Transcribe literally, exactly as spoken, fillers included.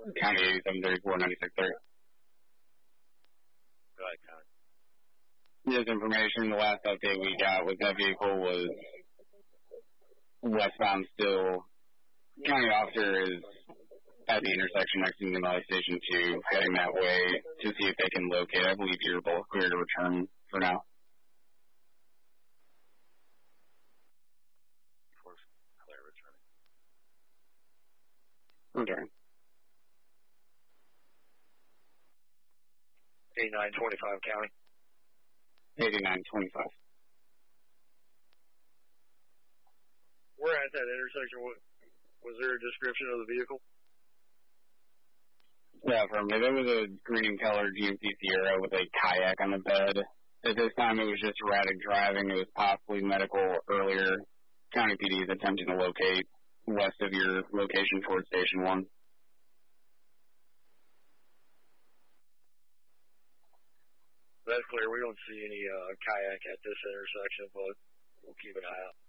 County eighty-seven thirty-four ninety-six thirty. Go ahead, County. This information, the last update we got was that vehicle was westbound still. County officer is at the intersection next to the Valley Station two, heading that way to see if they can locate. I believe you're both clear to return for now. Clear returning. Return. eighty-nine twenty-five, County. eighty-nine twenty-five. We're at that intersection. Was there a description of the vehicle? Yeah, from me. There was a green colored G M C Sierra with a kayak on the bed. At this time, it was just erratic driving. It was possibly medical earlier. County P D is attempting to locate west of your location towards Station one. That's clear. We don't see any uh, kayak at this intersection, but we'll keep an eye out.